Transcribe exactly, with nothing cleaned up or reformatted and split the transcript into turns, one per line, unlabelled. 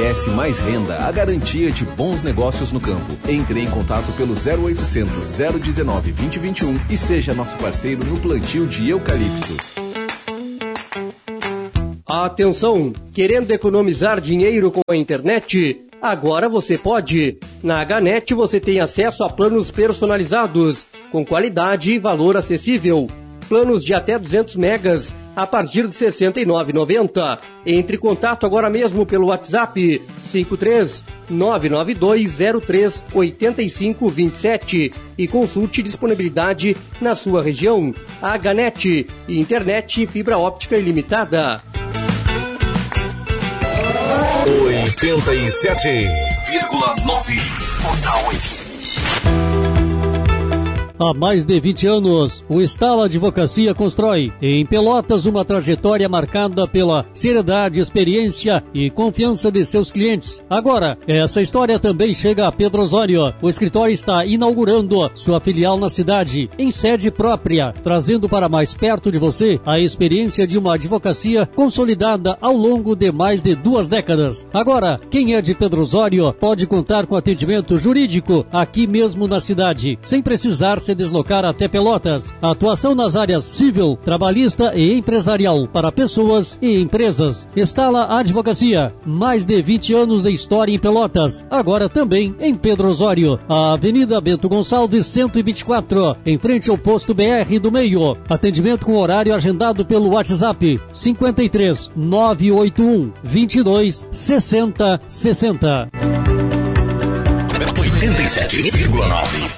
S Mais Renda, a garantia de bons negócios no campo. Entre em contato pelo zero oitocentos, zero dezenove, vinte e vinte e um e seja nosso parceiro no plantio de eucalipto.
Atenção! Querendo economizar dinheiro com a internet? Agora você pode. Na Aganet você tem acesso a planos personalizados, com qualidade e valor acessível. Planos de até duzentos megas a partir de sessenta e nove reais e noventa centavos. Entre em contato agora mesmo pelo WhatsApp cinco três nove nove dois zero três oito cinco dois sete e consulte disponibilidade na sua região. Aganet, internet e fibra óptica ilimitada.
oitenta e sete vírgula nove Portal F M.
Há mais de vinte anos, o Estala Advocacia constrói em Pelotas uma trajetória marcada pela seriedade, experiência e confiança de seus clientes. Agora, essa história também chega a Pedro Osório. O escritório está inaugurando sua filial na cidade, em sede própria, trazendo para mais perto de você a experiência de uma advocacia consolidada ao longo de mais de duas décadas. Agora, quem é de Pedro Osório pode contar com atendimento jurídico aqui mesmo na cidade, sem precisar se deslocar até Pelotas. Atuação nas áreas civil, trabalhista e empresarial para pessoas e empresas. Estala Advocacia, mais de vinte anos de história em Pelotas, agora também em Pedro Osório. A Avenida Bento Gonçalves cento e vinte e quatro, em frente ao posto B R do Meio. Atendimento com horário agendado pelo WhatsApp cinco três nove oito um dois dois seis zero seis zero.
oitenta e sete vírgula nove